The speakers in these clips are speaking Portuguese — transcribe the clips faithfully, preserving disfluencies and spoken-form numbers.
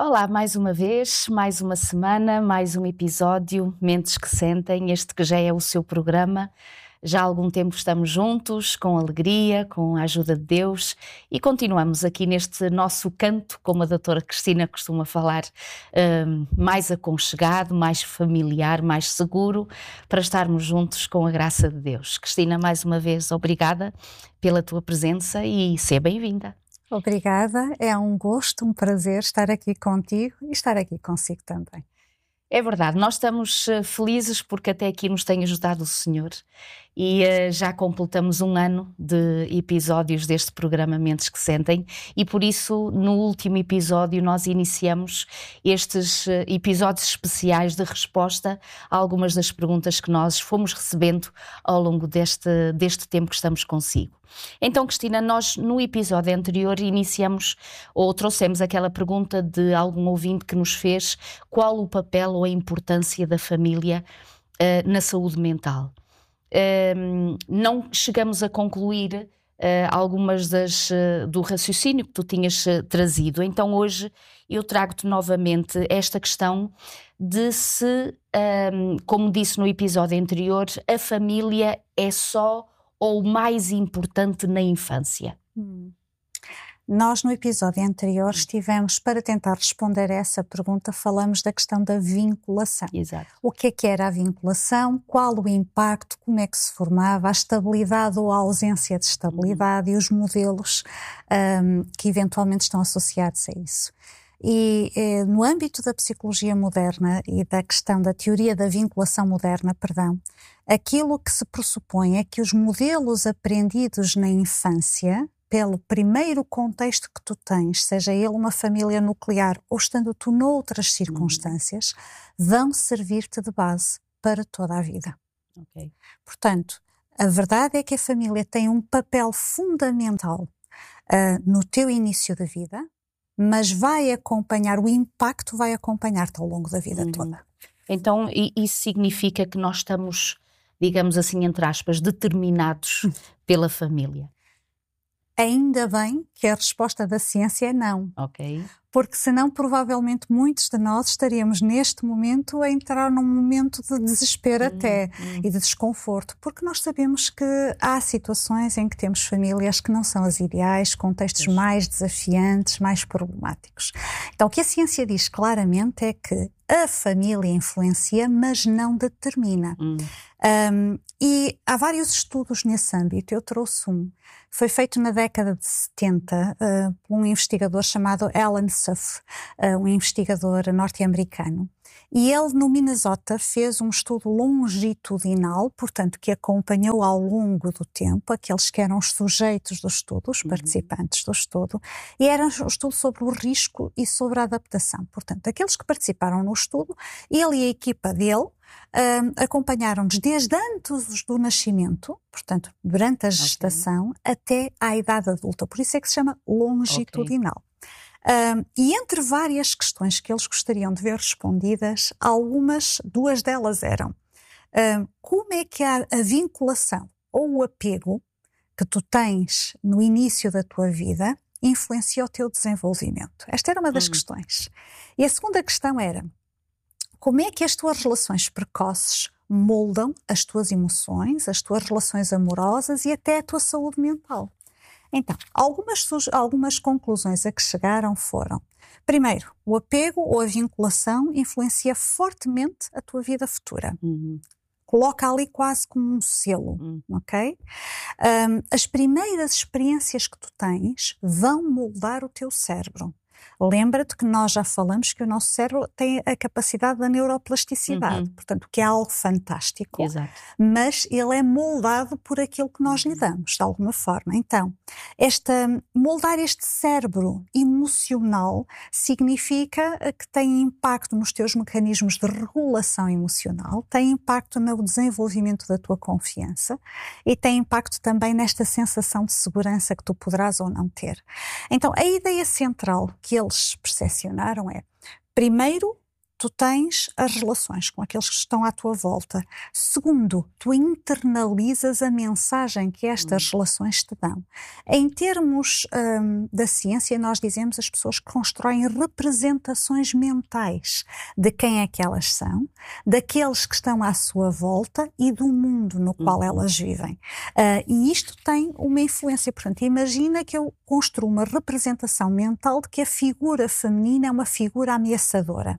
Olá, mais uma vez, mais uma semana, mais um episódio, Mentes que Sentem, este que já é o seu programa. Já há algum tempo estamos juntos, com alegria, com a ajuda de Deus, e continuamos aqui neste nosso canto, como a doutora Cristina costuma falar, um, mais aconchegado, mais familiar, mais seguro, para estarmos juntos com a graça de Deus. Cristina, mais uma vez, obrigada pela tua presença e seja bem-vinda. Obrigada, é um gosto, um prazer estar aqui contigo e estar aqui consigo também. É verdade, nós estamos felizes porque até aqui nos tem ajudado o Senhor e uh, já completamos um ano de episódios deste programa Mentes que Sentem e por isso no último episódio nós iniciamos estes uh, episódios especiais de resposta a algumas das perguntas que nós fomos recebendo ao longo deste, deste tempo que estamos consigo. Então, Cristina, nós no episódio anterior iniciamos ou trouxemos aquela pergunta de algum ouvinte que nos fez: qual o papel ou a importância da família uh, na saúde mental? Uh, não chegamos a concluir uh, algumas das uh, do raciocínio que tu tinhas uh, trazido, então hoje eu trago-te novamente esta questão de se, um, como disse no episódio anterior, a família é só ou o mais importante na infância? Hum. Nós no episódio anterior estivemos, para tentar responder a essa pergunta, falamos da questão da vinculação. Exato. O que é que era a vinculação, qual o impacto, como é que se formava, a estabilidade ou a ausência de estabilidade uhum. e os modelos um, que eventualmente estão associados a isso. E eh, no âmbito da psicologia moderna e da questão da teoria da vinculação moderna, perdão, aquilo que se pressupõe é que os modelos aprendidos na infância, pelo primeiro contexto que tu tens, seja ele uma família nuclear ou estando tu noutras circunstâncias, uhum. vão servir-te de base para toda a vida. Okay. Portanto, a verdade é que a família tem um papel fundamental uh, no teu início da vida, mas vai acompanhar, o impacto vai acompanhar-te ao longo da vida uhum. toda. Então, isso significa que nós estamos, digamos assim, entre aspas, determinados pela família? Ainda bem que a resposta da ciência é não. Ok. Porque senão provavelmente muitos de nós estaríamos neste momento a entrar num momento de desespero hum, até hum. e de desconforto, porque nós sabemos que há situações em que temos famílias que não são as ideais, contextos Isso. mais desafiantes, mais problemáticos. Então o que a ciência diz claramente é que a família influencia, mas não determina. Hum. Um, e há vários estudos nesse âmbito. Eu trouxe um. Foi feito na década de setenta uh, por um investigador chamado Alan Suff, uh, um investigador norte-americano. E ele, no Minnesota, fez um estudo longitudinal, portanto, que acompanhou ao longo do tempo aqueles que eram os sujeitos do estudo, os uhum. participantes do estudo, e era um estudo sobre o risco e sobre a adaptação. Portanto, aqueles que participaram no estudo, ele e a equipa dele, Um, acompanharam-nos desde antes do nascimento, portanto, durante a gestação, okay. até à idade adulta. Por isso é que se chama longitudinal. Okay. Um, e entre várias questões que eles gostariam de ver respondidas, algumas, duas delas eram um, como é que a, a vinculação ou o apego que tu tens no início da tua vida influencia o teu desenvolvimento? Esta era uma das hum. questões. E a segunda questão era: como é que as tuas relações precoces moldam as tuas emoções, as tuas relações amorosas e até a tua saúde mental? Então, algumas, algumas conclusões a que chegaram foram: primeiro, o apego ou a vinculação influencia fortemente a tua vida futura. Uhum. Coloca ali quase como um selo, uhum. ok? Um, as primeiras experiências que tu tens vão moldar o teu cérebro. Lembra-te que nós já falamos que o nosso cérebro tem a capacidade da neuroplasticidade, uhum. portanto, que é algo fantástico, Exato. mas ele é moldado por aquilo que nós lhe damos, de alguma forma. Então, esta, moldar este cérebro emocional significa que tem impacto nos teus mecanismos de regulação emocional, tem impacto no desenvolvimento da tua confiança e tem impacto também nesta sensação de segurança que tu poderás ou não ter. Então, a ideia central que eles percepcionaram é: primeiro, tu tens as relações com aqueles que estão à tua volta. Segundo, tu internalizas a mensagem que estas hum. relações te dão. Em termos hum, da ciência, nós dizemos as pessoas que constroem representações mentais de quem é que elas são, daqueles que estão à sua volta e do mundo no qual hum. elas vivem. Uh, e isto tem uma influência. Portanto, imagina que eu construo uma representação mental de que a figura feminina é uma figura ameaçadora.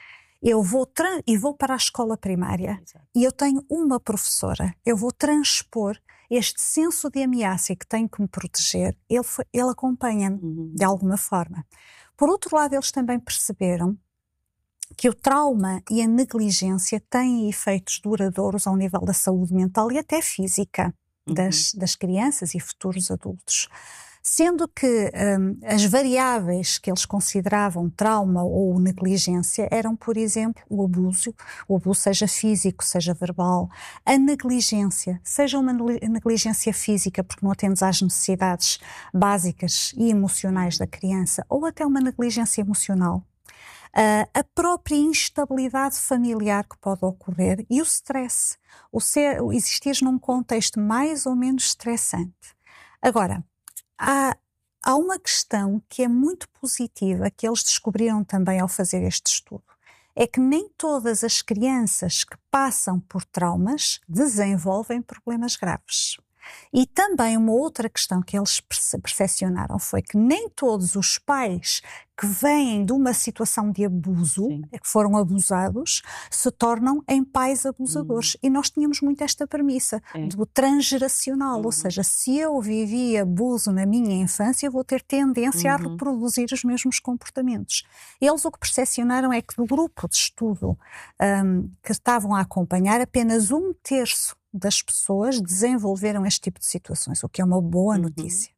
Eu vou tra- e vou para a escola primária. Exato. E eu tenho uma professora. Eu vou transpor este senso de ameaça e que tenho que me proteger. Ele, foi, ele acompanha-me uhum. de alguma forma. Por outro lado, eles também perceberam que o trauma e a negligência têm efeitos duradouros ao nível da saúde mental e até física uhum. das, das crianças e futuros adultos. Sendo que um, as variáveis que eles consideravam trauma ou negligência eram, por exemplo, o abuso, o abuso seja físico, seja verbal, a negligência, seja uma negligência física porque não atendes às necessidades básicas e emocionais da criança, ou até uma negligência emocional. Uh, a própria instabilidade familiar que pode ocorrer e o stress, o, ser, o existir num contexto mais ou menos estressante. Agora, Há, há uma questão que é muito positiva, que eles descobriram também ao fazer este estudo, é que nem todas as crianças que passam por traumas desenvolvem problemas graves. E também uma outra questão que eles percepcionaram foi que nem todos os pais que vêm de uma situação de abuso, Sim. que foram abusados, se tornam em pais abusadores. Uhum. E nós tínhamos muito esta premissa é. do transgeracional, uhum. ou seja, se eu vivi abuso na minha infância, eu vou ter tendência uhum. a reproduzir os mesmos comportamentos. Eles o que percepcionaram é que do grupo de estudo um, que estavam a acompanhar, apenas um terço das pessoas desenvolveram este tipo de situações, o que é uma boa uhum. notícia.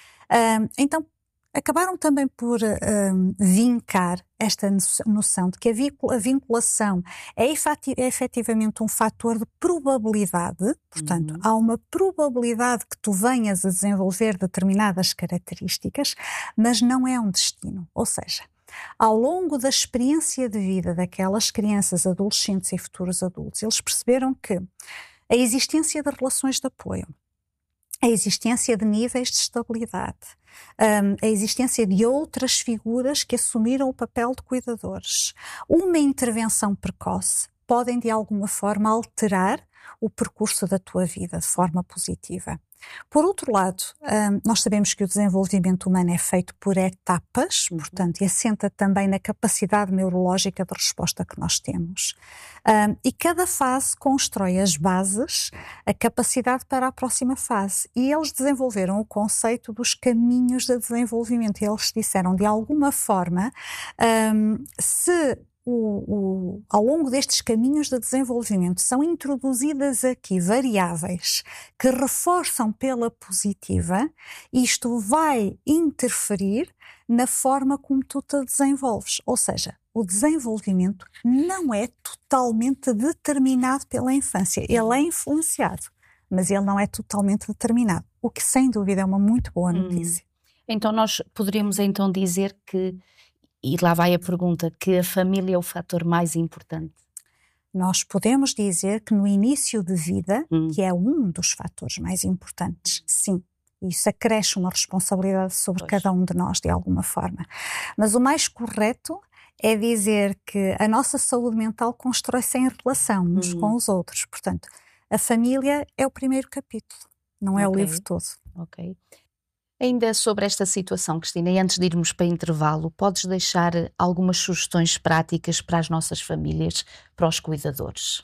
Um, então, acabaram também por um, vincar esta noção de que a vinculação é, efetiv- é efetivamente um fator de probabilidade, portanto, uhum. há uma probabilidade que tu venhas a desenvolver determinadas características, mas não é um destino. Ou seja, ao longo da experiência de vida daquelas crianças, adolescentes e futuros adultos, eles perceberam que a existência de relações de apoio, a existência de níveis de estabilidade, um, a existência de outras figuras que assumiram o papel de cuidadores, uma intervenção precoce, podem de alguma forma alterar o percurso da tua vida de forma positiva. Por outro lado, um, nós sabemos que o desenvolvimento humano é feito por etapas, uhum. portanto, e assenta também na capacidade neurológica de resposta que nós temos. Um, e cada fase constrói as bases, a capacidade para a próxima fase. E eles desenvolveram o conceito dos caminhos de desenvolvimento. E eles disseram, de alguma forma, um, se O, o, ao longo destes caminhos de desenvolvimento são introduzidas aqui variáveis que reforçam pela positiva, isto vai interferir na forma como tu te desenvolves. Ou seja, o desenvolvimento não é totalmente determinado pela infância. Ele é influenciado, mas ele não é totalmente determinado, o que sem dúvida é uma muito boa notícia. Hum. Então nós poderíamos então dizer que, e lá vai a pergunta, que a família é o fator mais importante? Nós podemos dizer que no início de vida, hum. que é um dos fatores mais importantes, sim. Isso acresce uma responsabilidade sobre pois. cada um de nós, de alguma forma. Mas o mais correto é dizer que a nossa saúde mental constrói-se em relação uns hum. com os outros. Portanto, a família é o primeiro capítulo, não é okay. o livro todo. Ok. Ainda sobre esta situação, Cristina, e antes de irmos para intervalo, podes deixar algumas sugestões práticas para as nossas famílias, para os cuidadores?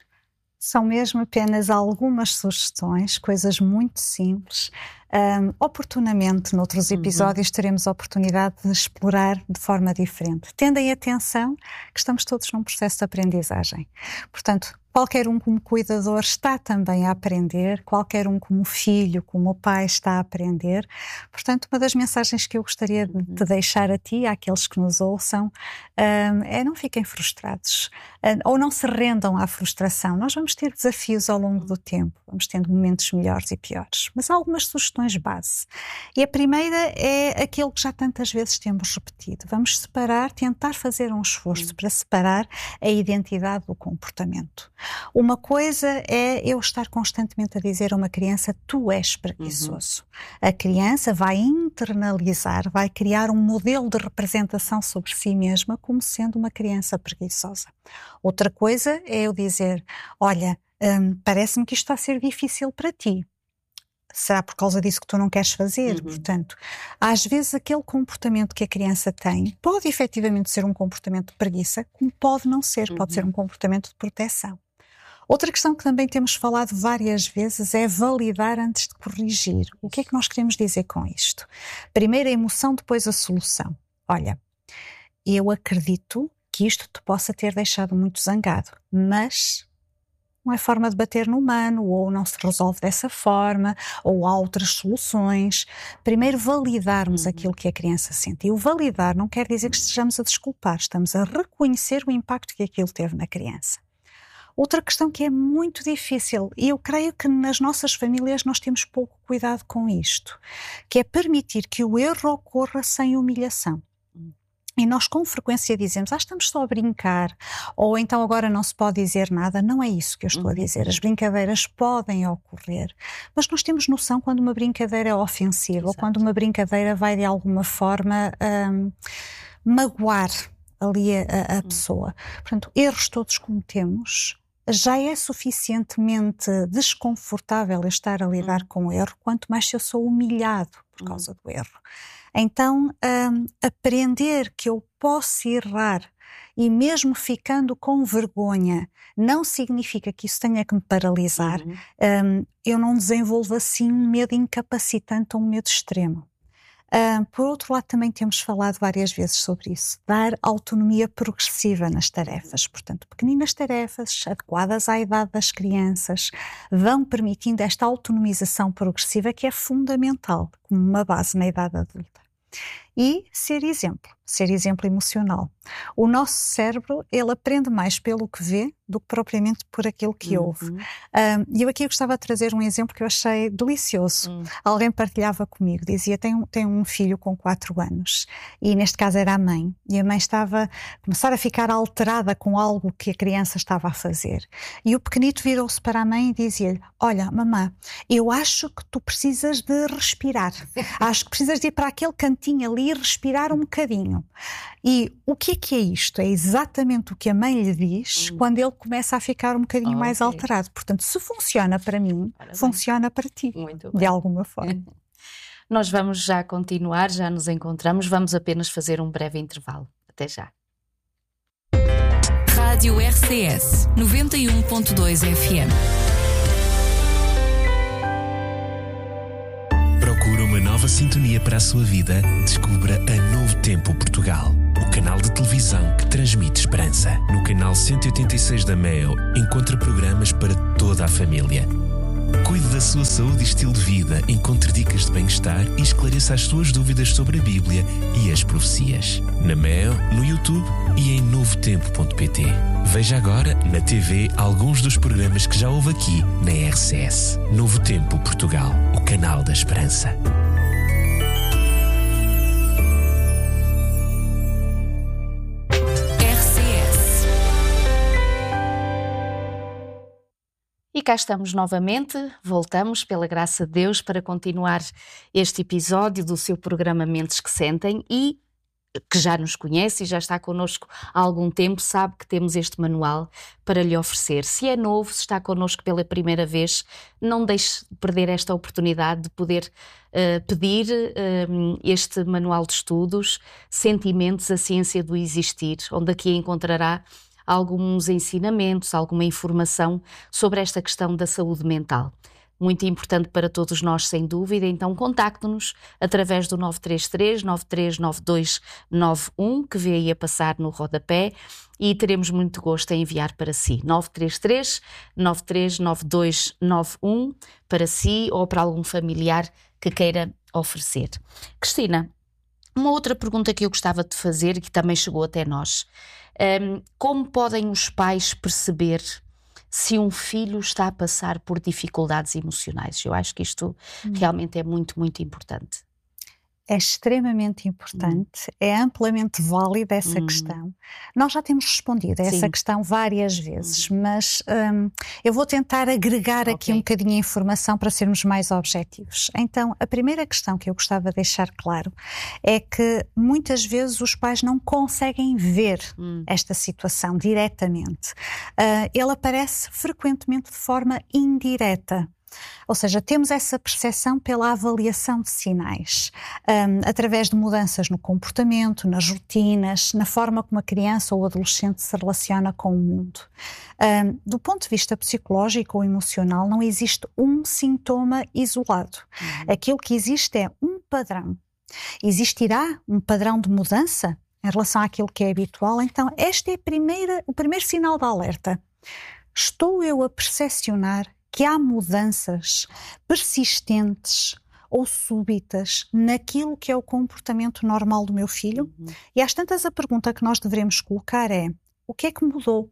São mesmo apenas algumas sugestões, coisas muito simples. Um, oportunamente, noutros episódios, uhum. teremos a oportunidade de explorar de forma diferente. Tendem atenção que estamos todos num processo de aprendizagem. Portanto, qualquer um como cuidador está também a aprender, qualquer um como filho, como pai está a aprender. Portanto, uma das mensagens que eu gostaria de te deixar a ti, àqueles que nos ouçam, um, é não fiquem frustrados, um, ou não se rendam à frustração. Nós vamos ter desafios ao longo do tempo, vamos tendo momentos melhores e piores, mas há algumas sugestões questões base. E a primeira é aquilo que já tantas vezes temos repetido. Vamos separar, tentar fazer um esforço para separar a identidade do comportamento. Uma coisa é eu estar constantemente a dizer a uma criança: tu és preguiçoso. Uhum. A criança vai internalizar, vai criar um modelo de representação sobre si mesma como sendo uma criança preguiçosa. Outra coisa é eu dizer: olha, hum, parece-me que isto está a ser difícil para ti. Será por causa disso que tu não queres fazer? Uhum. Portanto, às vezes aquele comportamento que a criança tem pode efetivamente ser um comportamento de preguiça, como pode não ser, uhum. pode ser um comportamento de proteção. Outra questão que também temos falado várias vezes é validar antes de corrigir. O que é que nós queremos dizer com isto? Primeiro a emoção, depois a solução. Olha, eu acredito que isto te possa ter deixado muito zangado, mas não é forma de bater no humano, ou não se resolve dessa forma, ou há outras soluções. Primeiro validarmos uhum. aquilo que a criança sente. E o validar não quer dizer que estejamos a desculpar, estamos a reconhecer o impacto que aquilo teve na criança. Outra questão que é muito difícil, e eu creio que nas nossas famílias nós temos pouco cuidado com isto, que é permitir que o erro ocorra sem humilhação. E nós com frequência dizemos: ah, estamos só a brincar, ou então agora não se pode dizer nada. Não é isso que eu estou a dizer. As brincadeiras podem ocorrer, mas nós temos noção quando uma brincadeira é ofensiva, Exato. Ou quando uma brincadeira vai de alguma forma um, magoar ali a, a pessoa. Portanto, erros todos cometemos. Já é suficientemente desconfortável eu estar a lidar com o erro, quanto mais se eu sou humilhado por causa do erro. Então, um, aprender que eu posso errar e mesmo ficando com vergonha, não significa que isso tenha que me paralisar. Uhum. Um, eu não desenvolvo assim um medo incapacitante ou um medo extremo. Uh, por outro lado, também temos falado várias vezes sobre isso, dar autonomia progressiva nas tarefas. Portanto, pequeninas tarefas adequadas à idade das crianças vão permitindo esta autonomização progressiva, que é fundamental como uma base na idade adulta. E ser exemplo, ser exemplo emocional. O nosso cérebro, ele aprende mais pelo que vê do que propriamente por aquilo que uhum. ouve. E um, eu aqui gostava de trazer um exemplo que eu achei delicioso. Uhum. Alguém partilhava comigo, dizia: tem um, tem um filho com quatro anos, e neste caso era a mãe, e a mãe estava a começar a ficar alterada com algo que a criança estava a fazer. E o pequenito virou-se para a mãe e dizia-lhe: olha, mamã, eu acho que tu precisas de respirar. Acho que precisas de ir para aquele cantinho ali e respirar um bocadinho. E o que é que é isto? É exatamente o que a mãe lhe diz hum. quando ele começa a ficar um bocadinho oh, mais okay. alterado. Portanto, se funciona para mim, Parabéns. Funciona para ti, Muito de bem. Alguma forma. Nós vamos já continuar, já nos encontramos, vamos apenas fazer um breve intervalo. Até já. Rádio R C S noventa e um ponto dois F M. Procura uma nova sintonia para a sua vida? Descubra a Novo Tempo Portugal, o canal de televisão que transmite esperança. No canal cento e oitenta e seis da Meo, encontra programas para toda a família. Cuide da sua saúde e estilo de vida, encontre dicas de bem-estar e esclareça as suas dúvidas sobre a Bíblia e as profecias. Na Meo, no YouTube e em novo tempo ponto pt. Veja agora na T V alguns dos programas que já houve aqui na R C S. Novo Tempo Portugal, o canal da esperança. E cá estamos novamente, voltamos pela graça de Deus para continuar este episódio do seu programa Mentes que Sentem, e que já nos conhece e já está connosco há algum tempo, sabe que temos este manual para lhe oferecer. Se é novo, se está connosco pela primeira vez, não deixe de perder esta oportunidade de poder uh, pedir uh, este manual de estudos, Sentimentos, a Ciência do Existir, onde aqui encontrará alguns ensinamentos, alguma informação sobre esta questão da saúde mental. Muito importante para todos nós, sem dúvida, então contacte-nos através do nove três três, nove três nove dois nove um, que vê aí a passar no rodapé, e teremos muito gosto em enviar para si. nove três três, nove três nove dois nove um, para si ou para algum familiar que queira oferecer. Cristina, uma outra pergunta que eu gostava de fazer e que também chegou até nós. Um, como podem os pais perceber se um filho está a passar por dificuldades emocionais. Eu acho que isto hum. realmente é muito, muito importante. É extremamente importante, hum. é amplamente válida essa hum. questão. Nós já temos respondido a essa Sim. questão várias vezes, hum. mas um, eu vou tentar agregar okay. aqui um bocadinho a informação para sermos mais objetivos. Então, a primeira questão que eu gostava de deixar claro é que muitas vezes os pais não conseguem ver hum. esta situação diretamente. Uh, ele aparece frequentemente de forma indireta. Ou seja, temos essa percepção pela avaliação de sinais, um, através de mudanças no comportamento, nas rotinas, na forma como a criança ou o adolescente se relaciona com o mundo. Um, do ponto de vista psicológico ou emocional, não existe um sintoma isolado. Uhum. Aquilo que existe é um padrão. Existirá um padrão de mudança em relação àquilo que é habitual? Então, este é a primeira, o primeiro sinal de alerta. Estou eu a percepcionar que há mudanças persistentes ou súbitas naquilo que é o comportamento normal do meu filho? Uhum. E às tantas a pergunta que nós devemos colocar é: o que é que mudou?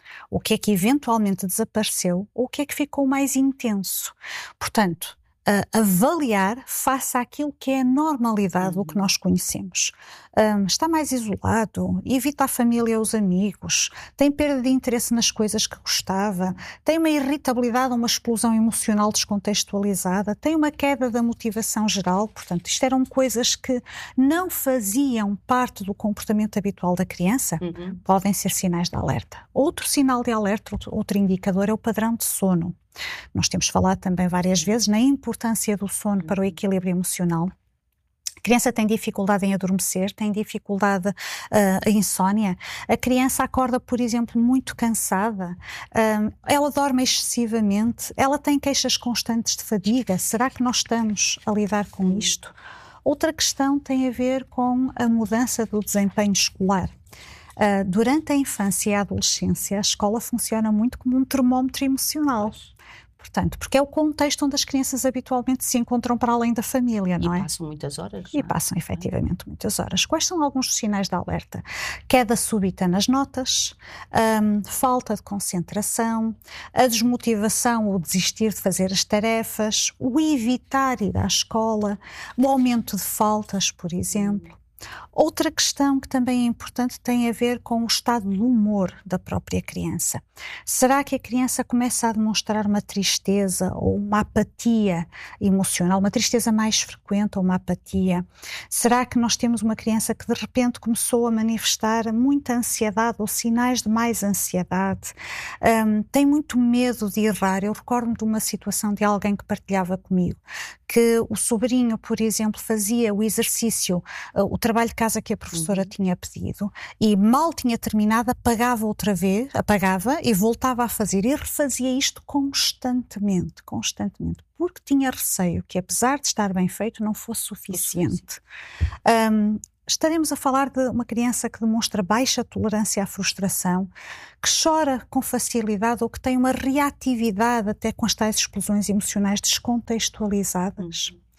O que é que eventualmente desapareceu? Ou o que é que ficou mais intenso? Portanto, uh, avaliar face àquilo que é a normalidade do que nós conhecemos. Um, está mais isolado, evita a família ou os amigos, tem perda de interesse nas coisas que gostava, tem uma irritabilidade ou uma explosão emocional descontextualizada, tem uma queda da motivação geral. Portanto, isto eram coisas que não faziam parte do comportamento habitual da criança, uhum. podem ser sinais de alerta. Outro sinal de alerta, outro, outro indicador é o padrão de sono. Nós temos falado também várias vezes na importância do sono para o equilíbrio emocional. A criança tem dificuldade em adormecer, tem dificuldade uh, em insónia. A criança acorda, por exemplo, muito cansada. Uh, ela dorme excessivamente. Ela tem queixas constantes de fadiga. Será que nós estamos a lidar com isto? Outra questão tem a ver com a mudança do desempenho escolar. Uh, durante a infância e a adolescência, a escola funciona muito como um termómetro emocional. Portanto, porque é o contexto onde as crianças habitualmente se encontram para além da família, não é? E passam muitas horas. E passam, efetivamente, muitas horas. Quais são alguns sinais de alerta? Queda súbita nas notas, um, falta de concentração, a desmotivação ou desistir de fazer as tarefas, o evitar ir à escola, o aumento de faltas, por exemplo. Outra questão que também é importante tem a ver com o estado de humor da própria criança. Será que a criança começa a demonstrar uma tristeza ou uma apatia emocional, uma tristeza mais frequente ou uma apatia? Será que nós temos uma criança que de repente começou a manifestar muita ansiedade ou sinais de mais ansiedade? Um, tem muito medo de errar. Eu recordo-me de uma situação de alguém que partilhava comigo, que o sobrinho, por exemplo, fazia o exercício, o trabalho de casa que a professora uhum. tinha pedido e mal tinha terminado, apagava outra vez, apagava e voltava a fazer e refazia isto constantemente, constantemente, porque tinha receio que, apesar de estar bem feito, não fosse suficiente. Um, estaremos a falar de uma criança que demonstra baixa tolerância à frustração, que chora com facilidade ou que tem uma reatividade até com as tais explosões emocionais descontextualizadas. Uhum.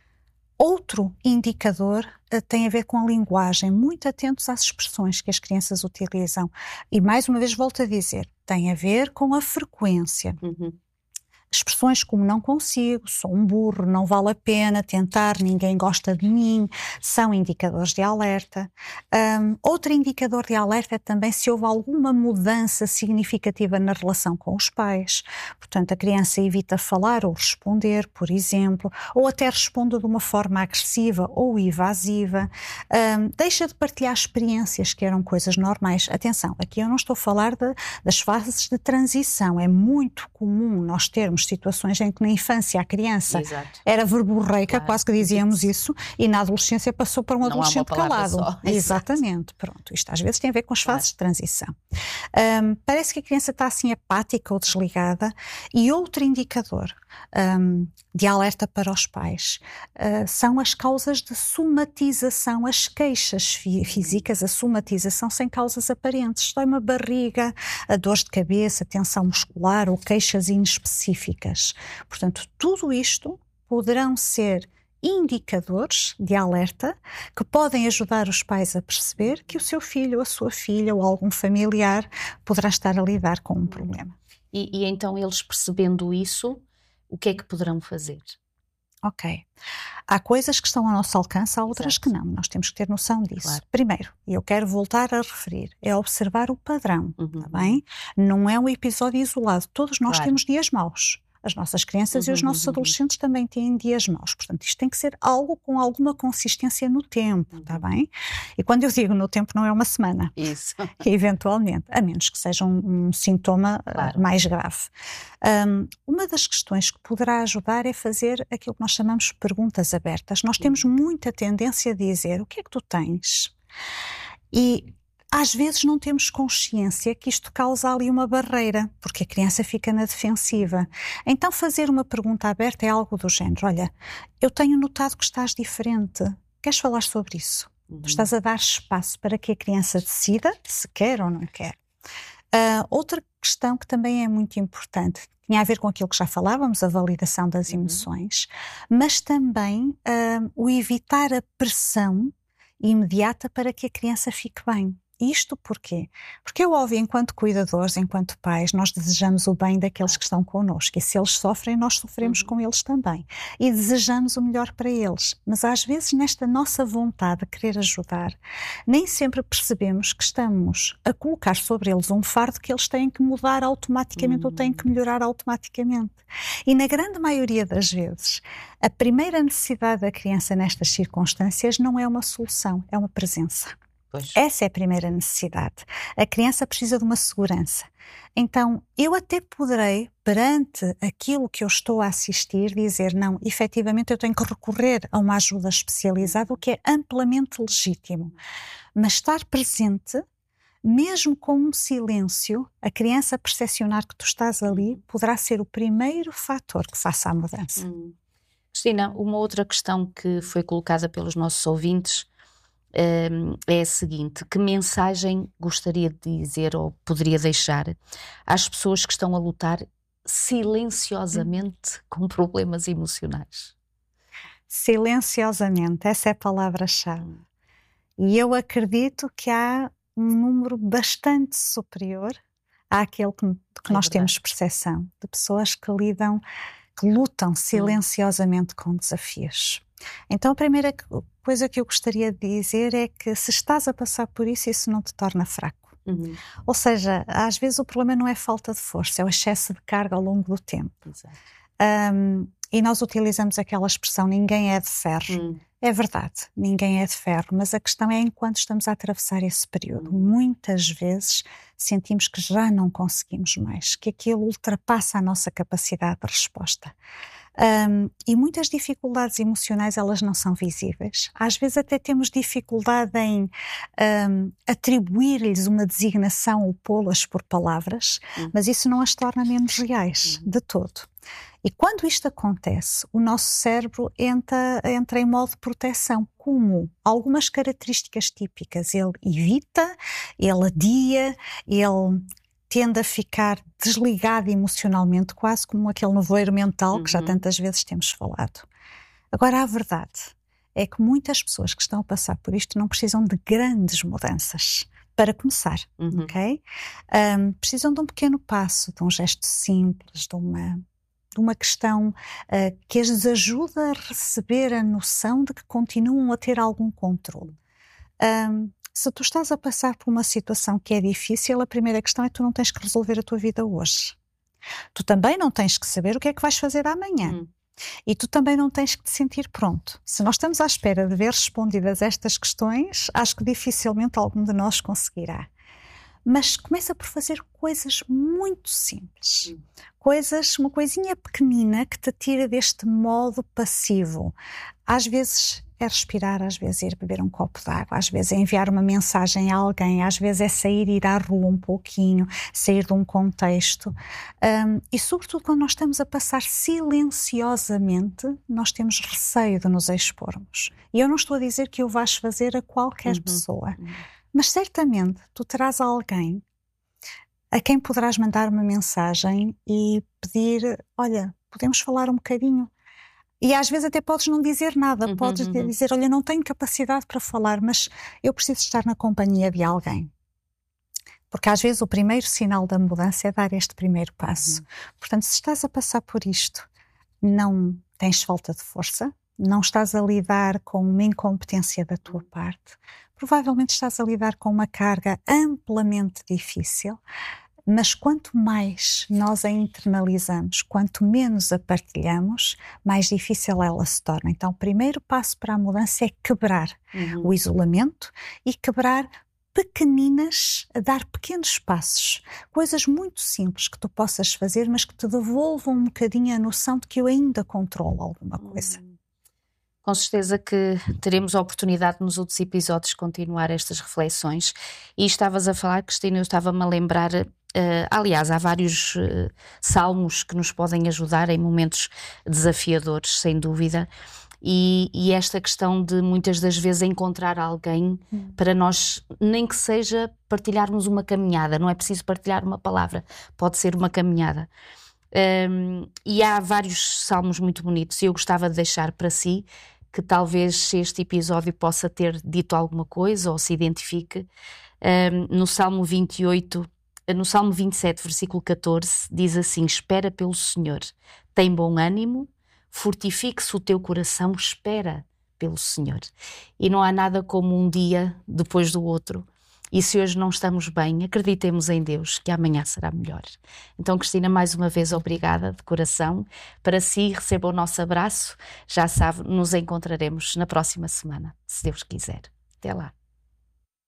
Outro indicador uh, tem a ver com a linguagem, muito atentos às expressões que as crianças utilizam. E mais uma vez volto a dizer, tem a ver com a frequência. Uhum. Expressões como não consigo, sou um burro, não vale a pena tentar, ninguém gosta de mim, são indicadores de alerta. Um, outro indicador de alerta é também se houve alguma mudança significativa na relação com os pais. Portanto, a criança evita falar ou responder, por exemplo, ou até responde de uma forma agressiva ou evasiva. Um, deixa de partilhar experiências que eram coisas normais. Atenção, aqui eu não estou a falar de, das fases de transição. É muito comum nós termos situações em que na infância a criança Exato. Era verborreica, claro. Quase que dizíamos isso, e na adolescência passou para um não adolescente calado. Só. Exatamente, pronto. Isto às vezes tem a ver com as fases claro. De transição. Um, parece que a criança está assim apática ou desligada. E outro indicador um, de alerta para os pais uh, são as causas de somatização, as queixas fí- físicas, a somatização sem causas aparentes. Dói uma barriga, a dores de cabeça, tensão muscular ou queixas inespecíficas. Portanto, tudo isto poderão ser indicadores de alerta que podem ajudar os pais a perceber que o seu filho, a sua filha ou algum familiar poderá estar a lidar com um problema. E, e então eles percebendo isso, o que é que poderão fazer? Ok. Há coisas que estão ao nosso alcance, há outras Exato. que não. Nós temos que ter noção disso. Claro. Primeiro, e eu quero voltar a referir, é observar o padrão, Uhum. tá bem? Não é um episódio isolado. Todos nós Claro. temos dias maus. As nossas crianças Uhum, e os nossos uhum. adolescentes também têm dias maus. Portanto, isto tem que ser algo com alguma consistência no tempo, tá bem? E quando eu digo no tempo, não é uma semana. Isso. Eventualmente, a menos que seja um, um sintoma Claro. uh, mais grave. Um, uma das questões que poderá ajudar é fazer aquilo que nós chamamos de perguntas abertas. Nós temos muita tendência a dizer: o que é que tu tens? E às vezes não temos consciência que isto causa ali uma barreira, porque a criança fica na defensiva. Então fazer uma pergunta aberta é algo do género: olha, eu tenho notado que estás diferente, queres falar sobre isso? Uhum. Tu estás a dar espaço para que a criança decida se quer ou não quer. Uh, outra questão que também é muito importante, tinha a ver com aquilo que já falávamos, a validação das Uhum. emoções, mas também uh, o evitar a pressão imediata para que a criança fique bem. Isto porquê? Porque é óbvio, enquanto cuidadores, enquanto pais, nós desejamos o bem daqueles que estão connosco, e se eles sofrem, nós sofremos Uhum. com eles também, e desejamos o melhor para eles, mas às vezes nesta nossa vontade de querer ajudar, nem sempre percebemos que estamos a colocar sobre eles um fardo que eles têm que mudar automaticamente Uhum. ou têm que melhorar automaticamente. E na grande maioria das vezes, a primeira necessidade da criança nestas circunstâncias não é uma solução, é uma presença. Pois. Essa é a primeira necessidade. A criança precisa de uma segurança. Então, eu até poderei, perante aquilo que eu estou a assistir, dizer: não, efetivamente eu tenho que recorrer a uma ajuda especializada, o que é amplamente legítimo. Mas estar presente, mesmo com um silêncio, a criança percepcionar que tu estás ali, poderá ser o primeiro fator que faça a mudança. Hum. Cristina, uma outra questão que foi colocada pelos nossos ouvintes um, é a seguinte: que mensagem gostaria de dizer ou poderia deixar às pessoas que estão a lutar silenciosamente com problemas emocionais? Silenciosamente, essa é a palavra-chave. E eu acredito que há um número bastante superior àquele que, que É nós verdade. temos percepção, de pessoas que lidam, que lutam silenciosamente hum. com desafios. Então a primeira coisa que eu gostaria de dizer é que se estás a passar por isso, isso não te torna fraco. Uhum. Ou seja, às vezes o problema não é falta de força, é o excesso de carga ao longo do tempo. Exato. Um, e nós utilizamos aquela expressão: ninguém é de ferro. Hum. É verdade, ninguém é de ferro, mas a questão é enquanto estamos a atravessar esse período. Muitas vezes sentimos que já não conseguimos mais, que aquilo ultrapassa a nossa capacidade de resposta. Um, e muitas dificuldades emocionais, elas não são visíveis. Às vezes até temos dificuldade em um, atribuir-lhes uma designação ou pô-las por palavras, Hum. mas isso não as torna menos reais, de todo. E quando isto acontece, o nosso cérebro entra, entra em modo de proteção, como algumas características típicas. Ele evita, ele adia, ele tende a ficar desligado emocionalmente, quase como aquele nevoeiro mental que já Uhum. tantas vezes temos falado. Agora, a verdade é que muitas pessoas que estão a passar por isto não precisam de grandes mudanças. Para começar, Uhum. ok? Um, precisam de um pequeno passo, de um gesto simples, de uma... de uma questão uh, que as ajuda a receber a noção de que continuam a ter algum controle. Um, se tu estás a passar por uma situação que é difícil, a primeira questão é que tu não tens que resolver a tua vida hoje. Tu também não tens que saber o que é que vais fazer amanhã. Hum. E tu também não tens que te sentir pronto. Se nós estamos à espera de ver respondidas estas questões, acho que dificilmente algum de nós conseguirá. Mas começa por fazer coisas muito simples. Hum. Coisas, uma coisinha pequenina que te tira deste modo passivo. Às vezes é respirar, às vezes é ir beber um copo de água, às vezes é enviar uma mensagem a alguém, às vezes é sair e ir à rua um pouquinho, sair de um contexto. Um, e sobretudo quando nós estamos a passar silenciosamente, nós temos receio de nos expormos. E eu não estou a dizer que o vais fazer a qualquer uhum. pessoa. Uhum. Mas certamente tu terás alguém a quem poderás mandar uma mensagem e pedir: olha, podemos falar um bocadinho? E às vezes até podes não dizer nada, uhum, podes uhum. dizer: olha, não tenho capacidade para falar, mas eu preciso estar na companhia de alguém. Porque às vezes o primeiro sinal da mudança é dar este primeiro passo. Uhum. Portanto, se estás a passar por isto, não tens falta de força, não estás a lidar com uma incompetência da tua parte, provavelmente estás a lidar com uma carga amplamente difícil, mas quanto mais nós a internalizamos, quanto menos a partilhamos, mais difícil ela se torna. Então, o primeiro passo para a mudança é quebrar uhum. o isolamento e quebrar pequeninas, a dar pequenos passos, coisas muito simples que tu possas fazer, mas que te devolvam um bocadinho a noção de que eu ainda controlo alguma coisa. Uhum. Com certeza que teremos a oportunidade nos outros episódios de continuar estas reflexões. E estavas a falar, Cristina, eu estava-me a lembrar, uh, aliás, há vários uh, salmos que nos podem ajudar em momentos desafiadores, sem dúvida. E, e esta questão de muitas das vezes encontrar alguém hum. para nós, nem que seja partilharmos uma caminhada, não é preciso partilhar uma palavra, pode ser uma caminhada. Um, e há vários salmos muito bonitos e eu gostava de deixar para si que talvez este episódio possa ter dito alguma coisa ou se identifique. Um, no Salmo vinte e oito, no Salmo vinte e sete, versículo catorze, diz assim: espera pelo Senhor, tem bom ânimo, fortifique-se o teu coração, espera pelo Senhor. E não há nada como um dia depois do outro. E se hoje não estamos bem, acreditemos em Deus, que amanhã será melhor. Então, Cristina, mais uma vez, obrigada de coração. Para si, receba o nosso abraço. Já sabe, nos encontraremos na próxima semana, se Deus quiser. Até lá.